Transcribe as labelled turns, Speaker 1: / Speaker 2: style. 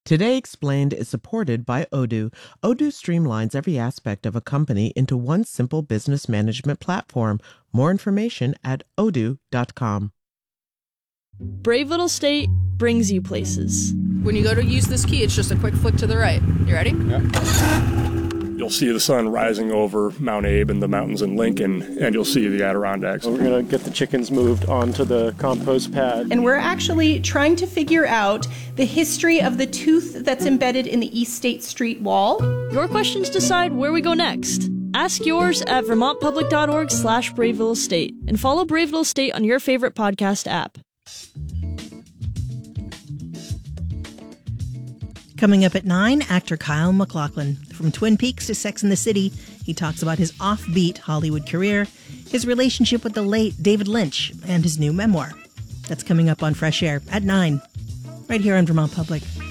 Speaker 1: Today Explained is supported by Odoo. Odoo streamlines every aspect of a company into one simple business management platform. More information at odoo.com.
Speaker 2: Brave Little State brings you places.
Speaker 3: When you go to use this key, it's just a quick flick to the right. You ready?
Speaker 4: Yeah. You'll see the sun rising over Mount Abe and the mountains in Lincoln, and you'll see the Adirondacks.
Speaker 5: We're going to get the chickens moved onto the compost pad.
Speaker 6: And we're actually trying to figure out the history of the tooth that's embedded in the East State Street wall.
Speaker 2: Your questions decide where we go next. Ask yours at vermontpublic.org/Brave Little State and follow Brave Little State on your favorite podcast app.
Speaker 7: Coming up at 9, actor Kyle MacLachlan. From Twin Peaks to Sex and the City, he talks about his offbeat Hollywood career, his relationship with the late David Lynch, and his new memoir. That's coming up on Fresh Air at 9, right here on Vermont Public.